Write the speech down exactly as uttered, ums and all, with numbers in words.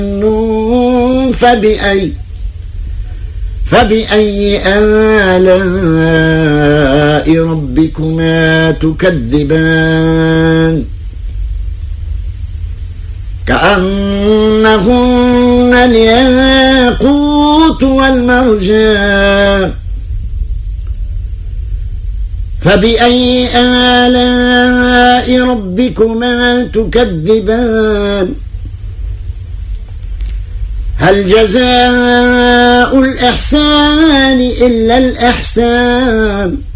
فبأي فبأي آلاء ربكما تكذبان كأنهن الياقوت والمرجان فبأي آلاء ربكما تكذبان هل جزاء الإحسان إلا الإحسان